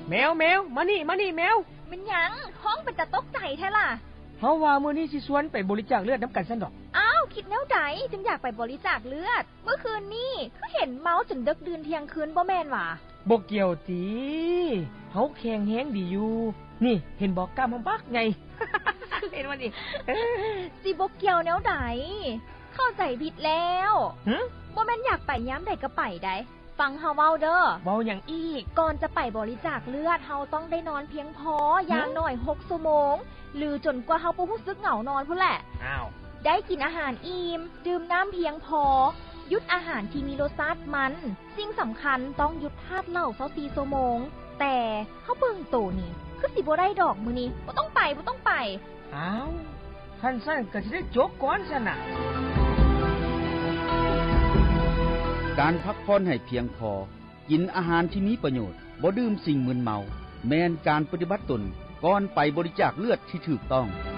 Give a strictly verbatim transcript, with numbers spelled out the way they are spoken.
แมวแมวมานี่มานี่แมวมันหยังห้องเป็นตะตกใจแท้ล่ะเฮาว่ามื้อนี้สิชวนไปบริจาคเลือดนํกันซั่นดอกอ้าวคิดแนวใดจึงอยากไปบริจาคเลือดเมื่อคืนนี้คือเห็นเมาจนดึกดื่นเที่ยงคืนบ่แม่นหว่าบ่เกี่ยวติเฮาแข็งแฮงดีอยู่นี่เห็นบ่กล้ามบักไง เห็นบ่นี่สิบ่เกี่ยวแนวใดเข้าใจผิดแล้วหึบ่แม่นอยากไปยามใดก็ไปได้ฟังเฮาเว้าเด้อเว้าหยังอีกก่อนจะไปบริจาคเลือดเฮาต้องได้นอนเพียงพออย่างน้อยหกชั่วโมงหรือจนกว่าเฮาบ่รู้สึกเหงานอนพุ่นแหละอ้าวได้กินอาหารอิ่มดื่มน้ำเพียงพอหยุดอาหารที่มีรสชาติมันสิ่งสำคัญต้องหยุดทาสเหล้ายี่สิบสี่ชั่วโมงแต่เฮาเบิ่งโตนี่คือสิบ่ได้ดอกมื้อนี้บ่ต้องไปบ่ต้องไปอ้าวคันซั่นก็สิได้จบก่อนซั่นน่ะการพักผ่อนให้เพียงพอกินอาหารที่มีประโยชน์บ่ดื่มสิ่งมึนเมาแม้นการปฏิบัติตนก่อนไปบริจาคเลือดที่ถูกต้อง